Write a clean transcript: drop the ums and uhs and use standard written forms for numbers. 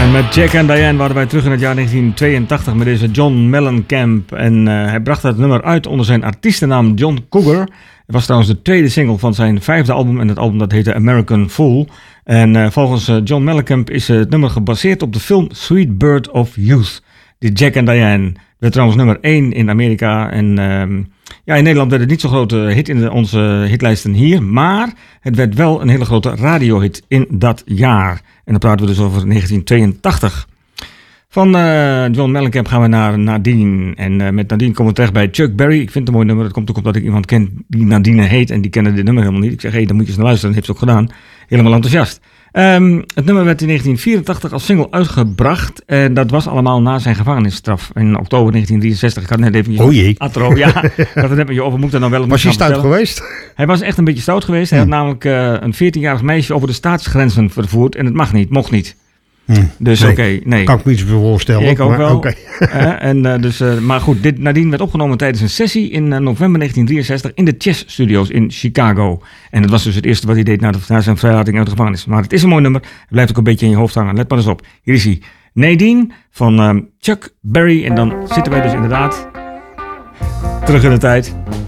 En met Jack en Diane waren wij terug in het jaar 1982 met deze John Mellencamp. En hij bracht het nummer uit onder zijn artiestennaam John Cougar. Het was trouwens de tweede single van zijn 5e album en het album dat heette American Fool. En volgens John Mellencamp is het nummer gebaseerd op de film Sweet Bird of Youth. Die Jack en Diane werd trouwens nummer 1 in Amerika en... in Nederland werd het niet zo'n grote hit in onze hitlijsten hier, maar het werd wel een hele grote radiohit in dat jaar. En dan praten we dus over 1982. Van John Mellencamp gaan we naar Nadine. En met Nadine komen we terecht bij Chuck Berry. Ik vind het een mooi nummer. Dat komt ook omdat ik iemand ken die Nadine heet en die kennen dit nummer helemaal niet. Ik zeg, dan moet je eens naar luisteren. Dat heeft ze ook gedaan. Helemaal enthousiast. Het nummer werd in 1984 als single uitgebracht. En dat was allemaal na zijn gevangenisstraf. In oktober 1963. Ik had net even... Oh jee. Atro, ja. Ik had het net met je over. Moet ik dan wel was hij stout geweest? Hij was echt een beetje stout geweest. Hij had namelijk een 14-jarig meisje over de staatsgrenzen vervoerd. En het mocht niet. Dus nee. Kan ik me iets voorstellen. Ik ook wel. Okay. Maar goed, Nadine werd opgenomen tijdens een sessie in november 1963 in de Chess Studios in Chicago. En dat was dus het eerste wat hij deed na zijn vrijlating uit de gevangenis. Maar het is een mooi nummer. Het blijft ook een beetje in je hoofd hangen. Let maar eens op. Hier is hij. Nadine van Chuck Berry. En dan zitten wij dus inderdaad terug in de tijd.